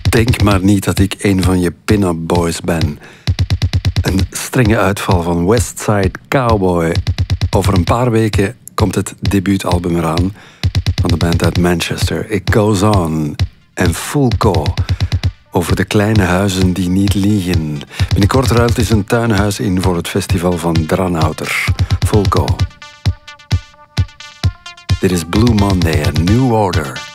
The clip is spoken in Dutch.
Denk maar niet dat ik een van je pin-up boys ben. Een strenge uitval van Westside Cowboy. Over een paar weken komt het debuutalbum eraan van de band uit Manchester. It Goes On en Full Go. Over de kleine huizen die niet liegen. Binnenkort ruilt is een tuinhuis in voor het festival van Dranouter. Full Go. Dit is Blue Monday, A New Order.